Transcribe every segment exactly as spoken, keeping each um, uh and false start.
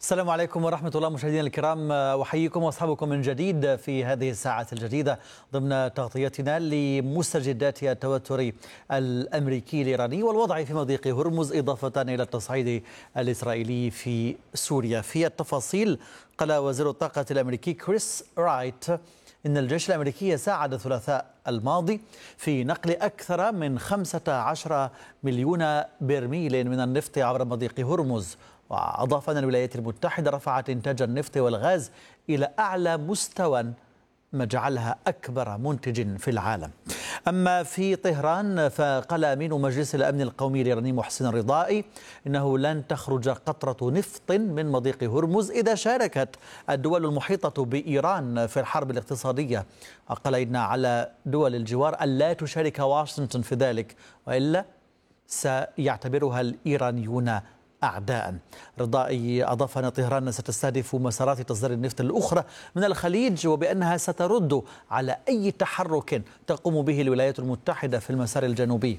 السلام عليكم ورحمة الله مشاهدينا الكرام، وحييكم واصحابكم من جديد في هذه الساعة الجديدة ضمن تغطيتنا لمستجدات التوتر الأمريكي الإيراني والوضع في مضيق هرمز، إضافة إلى التصعيد الإسرائيلي في سوريا. في التفاصيل قال وزير الطاقة الأمريكي كريس رايت إن الجيش الأمريكي ساعد الثلاثاء الماضي في نقل أكثر من خمسة عشر مليون برميل من النفط عبر مضيق هرمز، وأضاف أن الولايات المتحدة رفعت إنتاج النفط والغاز إلى أعلى مستوى، ما جعلها أكبر منتج في العالم. أما في طهران فقال أمين مجلس الأمن القومي الإيراني محسن الرضائي إنه لن تخرج قطرة نفط من مضيق هرمز إذا شاركت الدول المحيطة بإيران في الحرب الاقتصادية. قال إن على دول الجوار ألا تشارك واشنطن في ذلك، وإلا سيعتبرها الإيرانيون أعداء. رضائي أضاف أن طهران ستستهدف مسارات تصدير النفط الأخرى من الخليج، وبأنها سترد على أي تحرك تقوم به الولايات المتحدة في المسار الجنوبي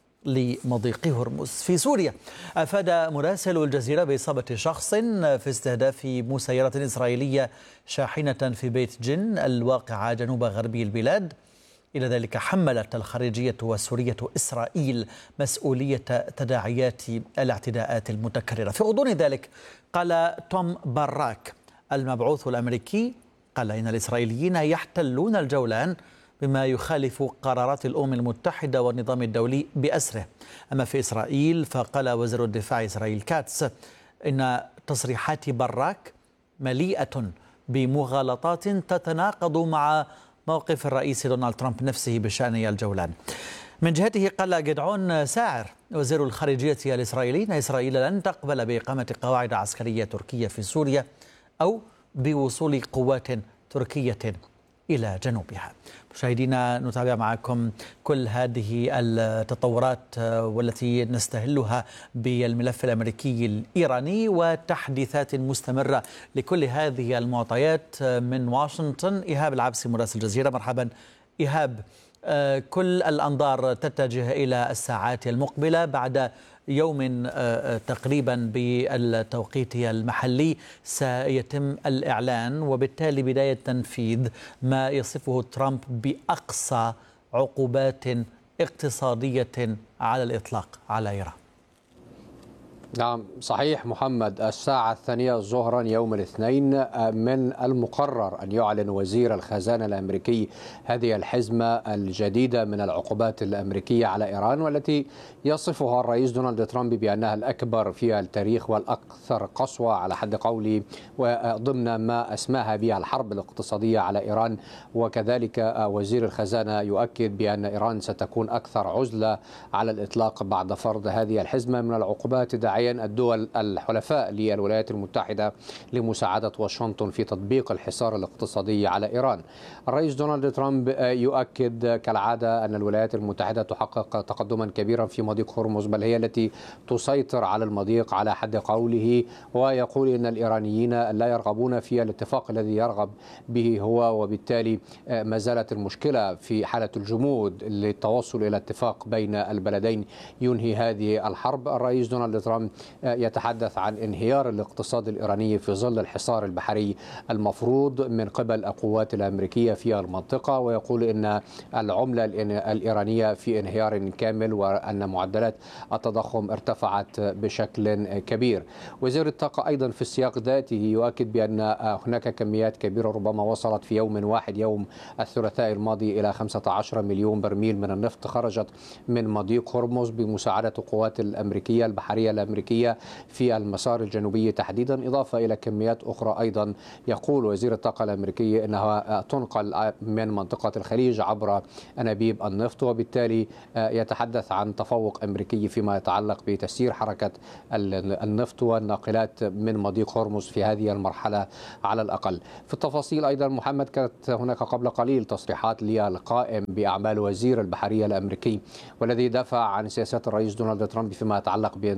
لمضيق هرمز. في سوريا أفاد مراسل الجزيرة بإصابة شخص في استهداف مسيرة إسرائيلية شاحنة في بيت جن الواقعة جنوب غربي البلاد. إلى ذلك حملت الخارجية السورية إسرائيل مسؤولية تداعيات الاعتداءات المتكررة. في غضون ذلك قال توم باراك المبعوث الأمريكي قال إن الإسرائيليين يحتلون الجولان بما يخالف قرارات الأمم المتحدة والنظام الدولي بأسره. أما في إسرائيل فقال وزير الدفاع إسرائيل كاتس إن تصريحات باراك مليئة بمغالطات تتناقض مع موقف الرئيس دونالد ترامب نفسه بشأن الجولان. من جهته قال جدعون ساعر وزير الخارجية الإسرائيلي أن إسرائيل لن تقبل بإقامة قواعد عسكرية تركية في سوريا أو بوصول قوات تركية إلى جنوبها. مشاهدينا، نتابع معكم كل هذه التطورات والتي نستهلها بالملف الأمريكي الإيراني وتحديثات مستمرة لكل هذه المعطيات من واشنطن. إيهاب العبسي مراسل الجزيرة، مرحبا إيهاب. كل الأنظار تتجه إلى الساعات المقبلة بعد يوم تقريبا بالتوقيت المحلي سيتم الإعلان وبالتالي بداية تنفيذ ما يصفه ترامب بأقصى عقوبات اقتصادية على الإطلاق على إيران. نعم صحيح محمد، الساعة الثانية ظهرا يوم الاثنين من المقرر أن يعلن وزير الخزانة الأمريكي هذه الحزمة الجديدة من العقوبات الأمريكية على إيران، والتي يصفها الرئيس دونالد ترامب بأنها الأكبر في التاريخ والأكثر قسوة على حد قولي، وضمن ما أسماها بها الحرب الاقتصادية على إيران. وكذلك وزير الخزانة يؤكد بأن إيران ستكون أكثر عزلة على الإطلاق بعد فرض هذه الحزمة من العقوبات، داعيا الدول الحلفاء للولايات المتحدة لمساعدة واشنطن في تطبيق الحصار الاقتصادي على إيران. الرئيس دونالد ترامب يؤكد كالعادة أن الولايات المتحدة تحقق تقدما كبيرا في مضيق هرمز، بل هي التي تسيطر على المضيق على حد قوله، ويقول أن الإيرانيين لا يرغبون في الاتفاق الذي يرغب به هو، وبالتالي ما زالت المشكلة في حالة الجمود للتوصل إلى اتفاق بين البلدين ينهي هذه الحرب. الرئيس دونالد ترامب يتحدث عن انهيار الاقتصاد الإيراني في ظل الحصار البحري المفروض من قبل القوات الأمريكية في المنطقة، ويقول إن العملة الإيرانية في انهيار كامل وأن معدلات التضخم ارتفعت بشكل كبير. وزير الطاقة أيضا في السياق ذاته يؤكد بأن هناك كميات كبيرة ربما وصلت في يوم واحد يوم الثلاثاء الماضي إلى خمسة عشر مليون برميل من النفط خرجت من مضيق هرمز بمساعدة القوات الأمريكية البحرية الأمريكية في المسار الجنوبي تحديدا، إضافة إلى كميات أخرى. أيضا يقول وزير الطاقة الأمريكي أنها تنقل من منطقة الخليج عبر أنابيب النفط، وبالتالي يتحدث عن تفوق أمريكي فيما يتعلق بتسيير حركة النفط والناقلات من مضيق هرمز في هذه المرحلة على الأقل. في التفاصيل أيضا محمد، كانت هناك قبل قليل تصريحات للقائم بأعمال وزير البحرية الأمريكي والذي دافع عن سياسات الرئيس دونالد ترامب فيما يتعلق بانتشار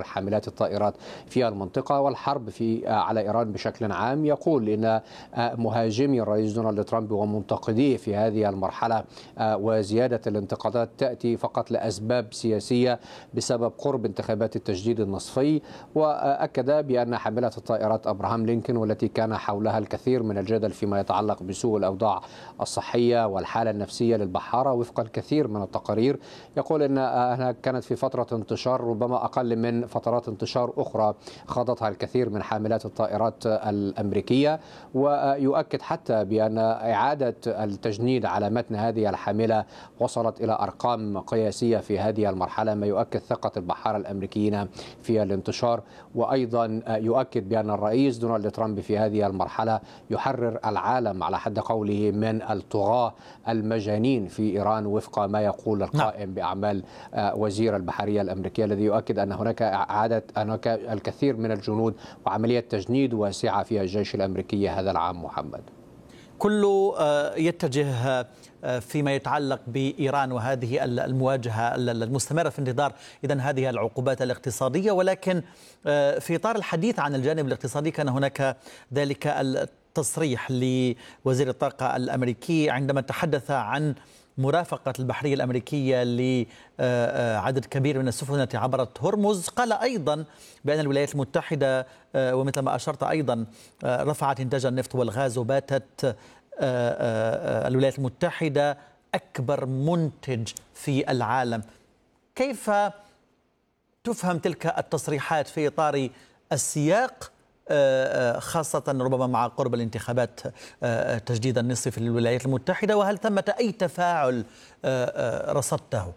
حاملات الطائرات في المنطقة والحرب في على إيران بشكل عام. يقول إن مهاجمي الرئيس دونالد ترامب ومنتقديه في هذه المرحلة وزيادة الانتقادات تأتي فقط لأسباب سياسية بسبب قرب انتخابات التجديد النصفي. وأكد بأن حاملات الطائرات أبراهام لينكولن والتي كان حولها الكثير من الجدل فيما يتعلق بسوء الأوضاع الصحية والحالة النفسية للبحارة وفق الكثير من التقارير، يقول أنها كانت في فترة انتشار ربما أقل من فترات انتشار أخرى خاضتها الكثير من حاملات الطائرات الأمريكية. ويؤكد حتى بأن إعادة التجنيد على متن هذه الحاملة وصلت إلى أرقام قياسية في هذه المرحلة، ما يؤكد ثقة البحارة الأمريكيين في الانتشار. وأيضا يؤكد بأن الرئيس دونالد ترامب في هذه المرحلة يحرر العالم على حد قوله من الطغاة المجانين في إيران وفق ما يقول القائم بأعمال وزير البحرية الأمريكية، الذي يؤكد أن هناك إعادة هناك الكثير من الجنود وعملية تجنيد واسعة في الجيش الأمريكي هذا العام. محمد، كله يتجه فيما يتعلق بإيران وهذه المواجهة المستمرة في انتظار إذن هذه العقوبات الاقتصادية. ولكن في إطار الحديث عن الجانب الاقتصادي كان هناك ذلك التصريح لوزير الطاقة الأمريكي عندما تحدث عن مرافقة البحرية الأمريكية لعدد كبير من السفن التي عبرت هرمز. قال أيضا بأن الولايات المتحدة ومثل ما أشرت أيضا رفعت إنتاج النفط والغاز، وباتت الولايات المتحدة أكبر منتج في العالم. كيف تفهم تلك التصريحات في إطار السياق، خاصة ربما مع قرب الانتخابات تجديد النصف في الولايات المتحدة؟ وهل ثمة أي تفاعل رصدته؟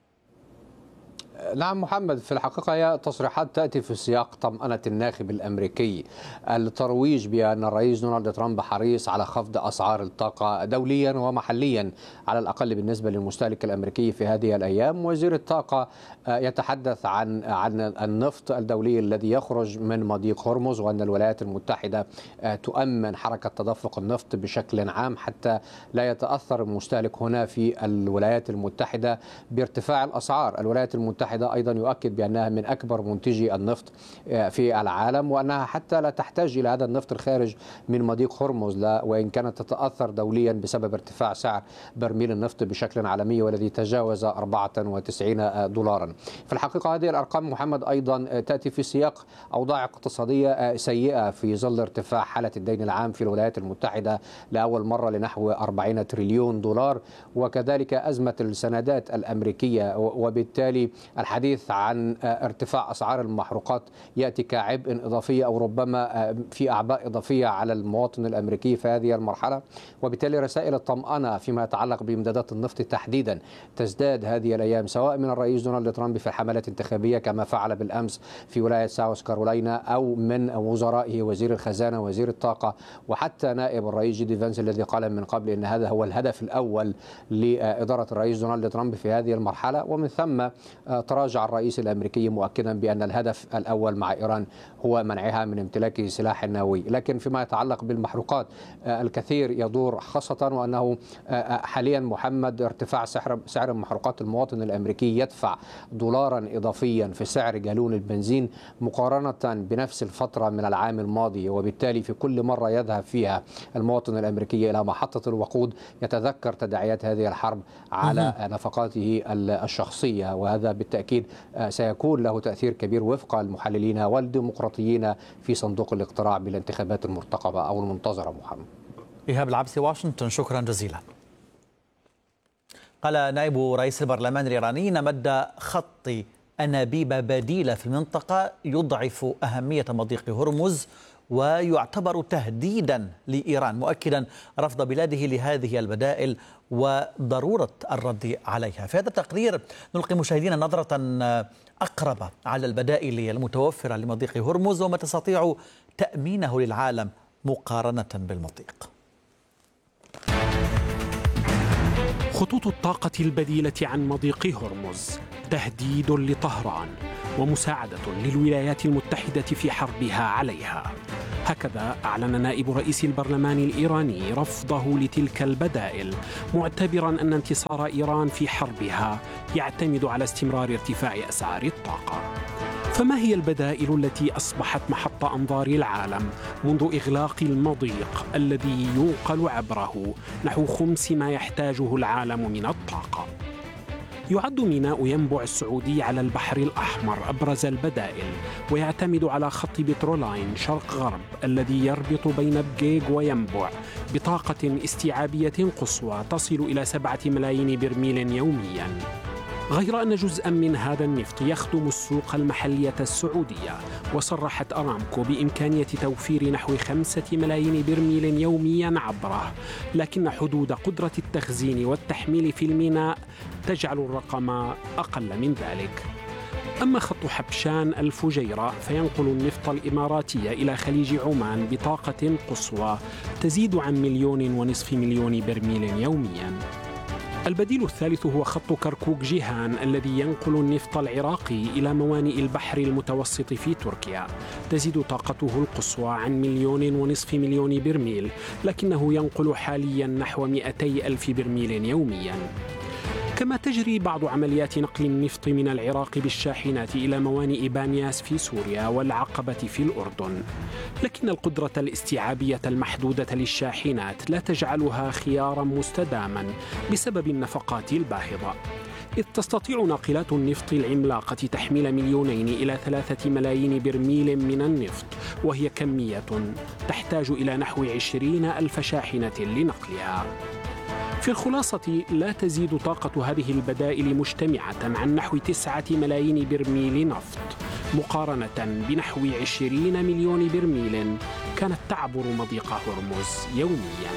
نعم محمد، في الحقيقة هي تصريحات تأتي في سياق طمأنة الناخب الأمريكي، الترويج بأن الرئيس دونالد ترامب حريص على خفض أسعار الطاقة دوليا ومحليا على الأقل بالنسبة للمستهلك الأمريكي في هذه الأيام. وزير الطاقة يتحدث عن عن النفط الدولي الذي يخرج من مضيق هرمز، وأن الولايات المتحدة تؤمن حركة تدفق النفط بشكل عام حتى لا يتأثر المستهلك هنا في الولايات المتحدة بارتفاع الأسعار. الولايات المتحدة أيضا يؤكد بأنها من أكبر منتجي النفط في العالم، وأنها حتى لا تحتاج إلى هذا النفط الخارج من مضيق هرمز، لا وإن كانت تتأثر دوليا بسبب ارتفاع سعر برميل النفط بشكل عالمي والذي تجاوز أربعة وتسعين دولارا. في الحقيقة هذه الأرقام محمد أيضا تأتي في سياق أوضاع اقتصادية سيئة في ظل ارتفاع حالة الدين العام في الولايات المتحدة لأول مرة لنحو أربعين تريليون دولار، وكذلك أزمة السندات الأمريكية. وبالتالي الحديث عن ارتفاع أسعار المحروقات يأتي كعبء إضافي أو ربما في أعباء إضافية على المواطن الأمريكي في هذه المرحلة. وبالتالي رسائل الطمأنة فيما يتعلق بإمدادات النفط تحديدا تزداد هذه الأيام، سواء من الرئيس دونالد ترامب في الحملات الانتخابية كما فعل بالأمس في ولاية ساوث كارولاينا، أو من وزرائه وزير الخزانة وزير الطاقة وحتى نائب الرئيس جي دي فانس الذي قال من قبل أن هذا هو الهدف الأول لإدارة الرئيس دونالد ترامب في هذه المرحلة. ومن ثم تراجع الرئيس الأمريكي مؤكدا بأن الهدف الأول مع إيران هو منعها من امتلاك سلاح نووي. لكن فيما يتعلق بالمحروقات الكثير يدور، خاصة وأنه حاليا محمد ارتفاع سعر سعر محروقات المواطن الأمريكي يدفع دولارا إضافيا في سعر جالون البنزين مقارنة بنفس الفترة من العام الماضي. وبالتالي في كل مرة يذهب فيها المواطن الأمريكي إلى محطة الوقود يتذكر تداعيات هذه الحرب على نفقاته الشخصية، وهذا بالتأكيد سيكون له تأثير كبير وفق المحللين والديمقراطيين في صندوق الاقتراع بالانتخابات المرتقبة أو المنتظرة. محمد إيهاب العبسي، واشنطن، شكرا جزيلا. قال نائب رئيس البرلمان الإيراني إن مد خط أنابيب بديلة في المنطقة يضعف أهمية مضيق هرمز ويعتبر تهديدا لإيران، مؤكدا رفض بلاده لهذه البدائل وضرورة الرد عليها. في هذا التقرير نلقي مشاهدينا نظرة أقرب على البدائل المتوفرة لمضيق هرمز وما تستطيع تأمينه للعالم مقارنة بالمضيق. خطوط الطاقة البديلة عن مضيق هرمز تهديد لطهران ومساعدة للولايات المتحدة في حربها عليها. هكذا أعلن نائب رئيس البرلمان الإيراني رفضه لتلك البدائل، معتبرا أن انتصار إيران في حربها يعتمد على استمرار ارتفاع أسعار الطاقة. فما هي البدائل التي أصبحت محط أنظار العالم منذ إغلاق المضيق الذي ينقل عبره نحو خمس ما يحتاجه العالم من الطاقة؟ يعد ميناء ينبع السعودي على البحر الأحمر أبرز البدائل، ويعتمد على خط بترولاين شرق غرب الذي يربط بين بقيق وينبع بطاقة استيعابية قصوى تصل إلى سبعة ملايين برميل يومياً. غير أن جزءاً من هذا النفط يخدم السوق المحلية السعودية، وصرحت أرامكو بإمكانية توفير نحو خمسة ملايين برميل يومياً عبره، لكن حدود قدرة التخزين والتحميل في الميناء تجعل الرقم أقل من ذلك. أما خط حبشان الفجيرة فينقل النفط الإماراتي إلى خليج عمان بطاقة قصوى تزيد عن مليون ونصف مليون برميل يومياً. البديل الثالث هو خط كركوك جيهان الذي ينقل النفط العراقي إلى موانئ البحر المتوسط في تركيا، تزيد طاقته القصوى عن مليون ونصف مليون برميل، لكنه ينقل حالياً نحو مئتي ألف برميل يومياً. كما تجري بعض عمليات نقل النفط من العراق بالشاحنات إلى موانئ بانياس في سوريا والعقبة في الأردن، لكن القدرة الاستيعابية المحدودة للشاحنات لا تجعلها خياراً مستداماً بسبب النفقات الباهظة، إذ تستطيع ناقلات النفط العملاقة تحميل مليونين إلى ثلاثة ملايين برميل من النفط، وهي كمية تحتاج إلى نحو عشرين ألف شاحنة لنقلها. في الخلاصة لا تزيد طاقة هذه البدائل مجتمعة عن نحو تسعة ملايين برميل نفط، مقارنة بنحو عشرين مليون برميل كانت تعبر مضيق هرمز يومياً.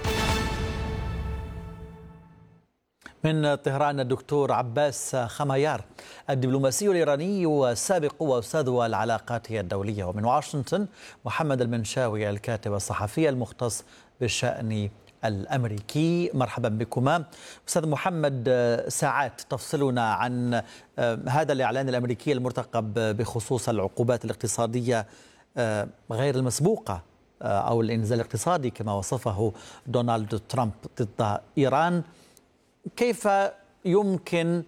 من طهران الدكتور عباس خمايار الدبلوماسي الإيراني والسابق وأستاذ العلاقات الدولية، ومن واشنطن محمد المنشاوي الكاتب الصحفي المختص بالشأن الأمريكي. مرحبا بكما. أستاذ محمد، ساعات تفصلنا عن هذا الإعلان الأمريكي المرتقب بخصوص العقوبات الاقتصادية غير المسبوقة أو الإنزال الاقتصادي كما وصفه دونالد ترامب ضد إيران. كيف يمكن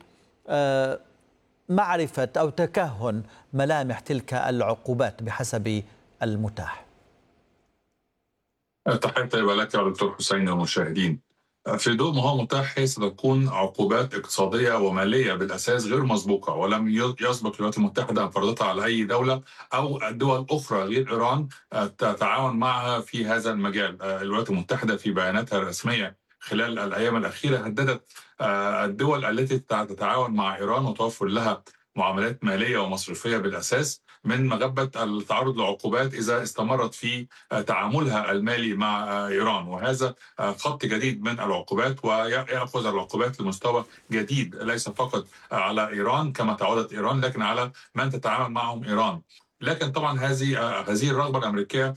معرفة أو تكهن ملامح تلك العقوبات بحسب المتاح؟ تحياتي لك يا دكتور حسين والمشاهدين. في ضوء ما هو متاح ستكون عقوبات اقتصادية ومالية بالأساس غير مسبوقة، ولم يسبق الولايات المتحدة أن فرضتها على أي دولة أو دول أخرى غير إيران تتعاون معها في هذا المجال. الولايات المتحدة في بياناتها الرسمية خلال الأيام الأخيرة هددت الدول التي تتعاون مع إيران وتوفر لها معاملات مالية ومصرفية بالأساس من مغبة التعرض لعقوبات إذا استمرت في تعاملها المالي مع إيران، وهذا خط جديد من العقوبات، ويأخذ العقوبات لمستوى جديد ليس فقط على إيران كما تعودت إيران، لكن على من تتعامل معهم إيران. لكن طبعا هذه هذه الرغبه الامريكيه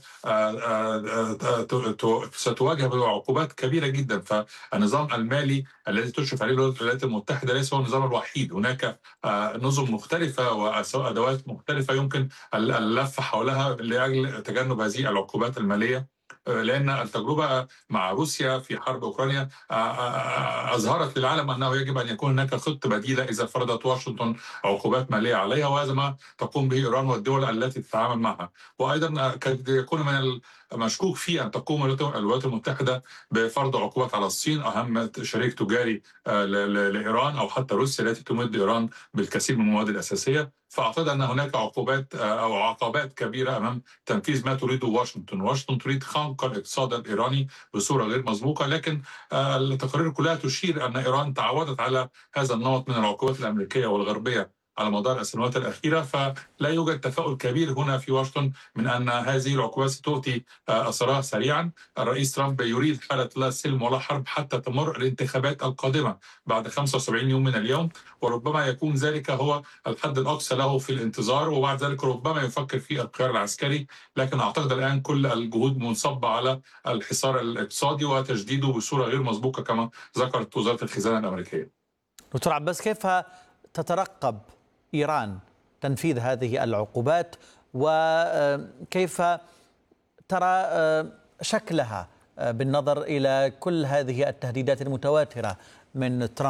ستواجه بعقوبات كبيره جدا. فالنظام المالي الذي تشرف عليه الولايات المتحده ليس هو النظام الوحيد، هناك نظم مختلفه وادوات مختلفه يمكن اللف حولها لاجل تجنب هذه العقوبات الماليه، لأن التجربة مع روسيا في حرب أوكرانيا أظهرت للعالم أنه يجب أن يكون هناك خطة بديلة إذا فرضت واشنطن عقوبات مالية عليها، وهذا ما تقوم به إيران والدول التي تتعامل معها. وأيضا قد يكون من المشكوك في أن تقوم الولايات المتحدة بفرض عقوبات على الصين، أهم شريك تجاري لإيران، أو حتى روسيا التي تمد إيران بالكثير من المواد الأساسية. فأعتقد أن هناك عقوبات أو عقبات كبيرة أمام تنفيذ ما تريده واشنطن. واشنطن تريد خنق الاقتصاد الإيراني بصورة غير مسبوقة، لكن التقارير كلها تشير أن إيران تعودت على هذا النمط من العقوبات الأمريكية والغربية على مدار السنوات الأخيرة، فلا يوجد تفاؤل كبير هنا في واشنطن من أن هذه العقوبات ستؤتي أثرها سريعا. الرئيس ترامب يريد حالة لا سلم ولا حرب حتى تمر الانتخابات القادمة بعد خمسة وسبعين يوم من اليوم، وربما يكون ذلك هو الحد الأقصى له في الانتظار، وبعد ذلك ربما يفكر في الخيار العسكري. لكن أعتقد الآن كل الجهود منصبة على الحصار الاقتصادي وتجديده بصورة غير مسبوقة كما ذكرت وزارة الخزانة الأمريكية. دكتور عباس، كيف تترقب إيران تنفيذ هذه العقوبات، وكيف ترى شكلها بالنظر إلى كل هذه التهديدات المتواترة من ترامب